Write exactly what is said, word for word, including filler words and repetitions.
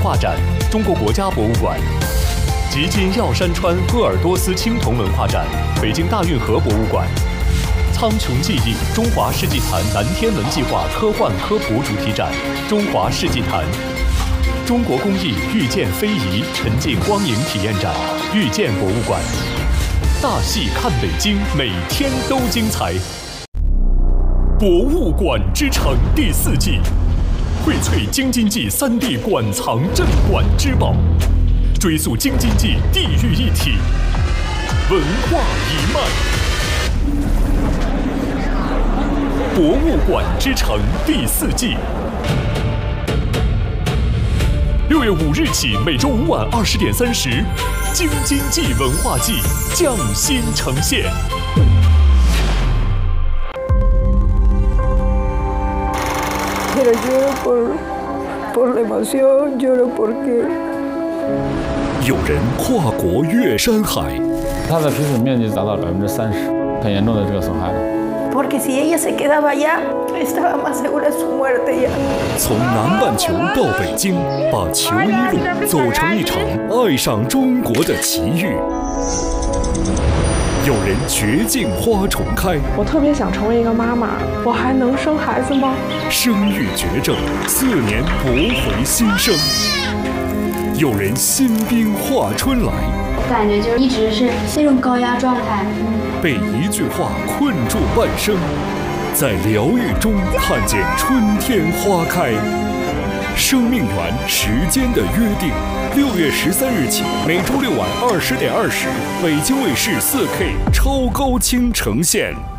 画展，中国国家博物馆；吉金药山川鄂尔多斯青铜文化展，北京大运河博物馆；苍穹记忆中华世纪坛南天门计划科幻科普主题展，中华世纪坛；中国工艺遇见非遗沉浸光影体验展，遇见博物馆。大戏看北京，每天都精彩。博物馆之城第四季，荟萃京津冀三地馆藏镇馆之宝，追溯京津冀地域一体，文化一脉。博物馆之城第四季，六月五日起，每周五晚二十点三十，京津冀文化季匠心呈现。 Pero lloro por, por la emoción, lloro porque 有人跨国越山海， 它的皮损面积达到百分之三十，很严重的这个损害了。 Porque si ella se quedaba allá, estaba más segura de su muerte ya. 从南半球到北京，把球衣路走成一场爱上中国的奇遇。有人绝境花重开， 我特别想成为一个妈妈，我还能生孩子吗？ 生育绝症，四年驳回新生。有人新兵化春来， 我感觉就是一直是那种高压状态， 被一句话困住半生，在疗愈中看见春天花开。生命源时间的约定，六月十三日起，每周六晚二十点二十，北京卫视四 K 超高清呈现。